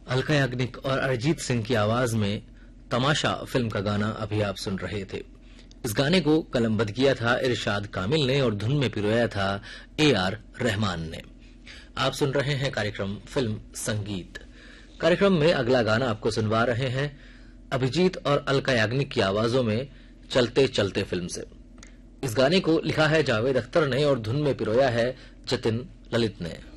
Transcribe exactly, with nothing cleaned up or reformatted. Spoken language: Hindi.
अलका याग्निक और अरिजीत सिंह की आवाज में तमाशा फिल्म का गाना अभी आप सुन रहे थे। इस गाने को कलमबंद किया था इरशाद कामिल ने और धुन में पिरोया था ए आर रहमान ने। आप सुन रहे हैं कार्यक्रम फिल्म संगीत। कार्यक्रम में अगला गाना आपको सुनवा रहे हैं अभिजीत और अलका याग्निक की आवाजों में चलते चलते फिल्म से। इस गाने को लिखा है जावेद अख्तर ने और धुन में पिरोया है जतिन ललित ने।